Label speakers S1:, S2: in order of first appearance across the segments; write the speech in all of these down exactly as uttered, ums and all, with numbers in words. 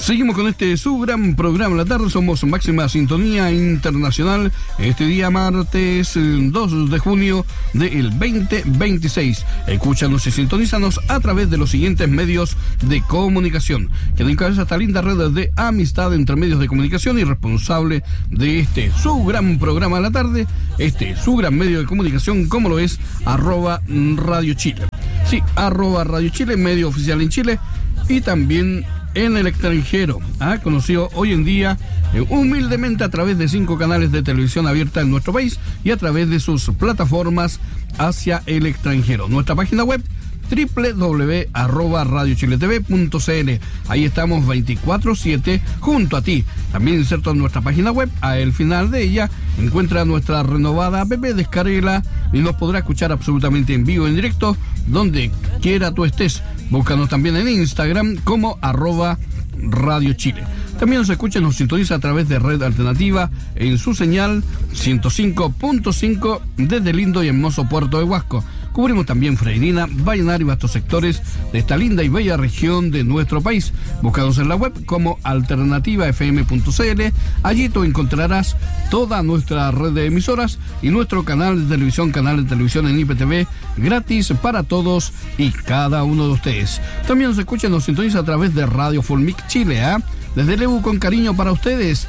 S1: Seguimos con este su gran programa la tarde. Somos Máxima Sintonía Internacional. Este día martes dos de junio del veinte veintiséis. Escúchanos y sintonízanos a través de los siguientes medios de comunicación. Quien encabeza esta linda red de amistad entre medios de comunicación y responsable de este su gran programa de la tarde, este su gran medio de comunicación, como lo es arroba Radio Chile. Sí, arroba Radio Chile, medio oficial en Chile y también en el extranjero, ¿ah? Conocido hoy en día eh, humildemente a través de cinco canales de televisión abierta en nuestro país y a través de sus plataformas hacia el extranjero. Nuestra página web doble u doble u doble u punto arroba radio chile t v punto c l. Ahí estamos veinticuatro siete junto a ti. También inserto en nuestra página web, al final de ella encuentra nuestra renovada app, descárguela y nos podrá escuchar absolutamente en vivo, en directo, donde quiera tú estés. Búscanos también en Instagram como arroba Radio Chile. También nos escucha y nos sintoniza a través de Red Alternativa en su señal ciento cinco punto cinco desde lindo y hermoso Puerto de Huasco. Cubrimos también Freirina, Vallenar y vastos sectores de esta linda y bella región de nuestro país. Búscanos en la web como alternativa f m punto c l. Allí tú encontrarás toda nuestra red de emisoras y nuestro canal de televisión, canal de televisión en I P T V, gratis para todos y cada uno de ustedes. También nos escucha y nos sintoniza a través de Radio Folmic Chile, ¿eh? Desde Lebu con cariño para ustedes.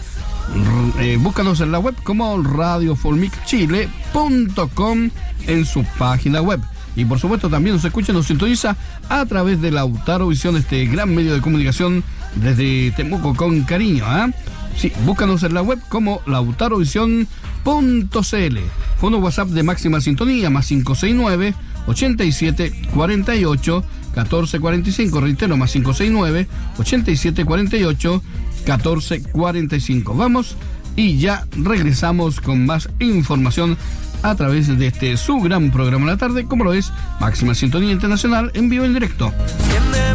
S1: Eh, búscanos en la web como radio folmic chile punto com en su página web. Y por supuesto también nos escucha y nos sintoniza a través de Lautaro Visión, este gran medio de comunicación desde Temuco con cariño, ¿eh? Sí, búscanos en la web como lautaro visión punto c l. Fono WhatsApp de Máxima Sintonía más cinco seis nueve, ochenta y siete, cuarenta y ocho, catorce cuarenta y cinco. Reitero, más cinco seis nueve, ochenta y siete, cuarenta y ocho, catorce cuarenta y cinco. Vamos y ya regresamos con más información a través de este su gran programa de la tarde, como lo es Máxima Sintonía Internacional en vivo en directo.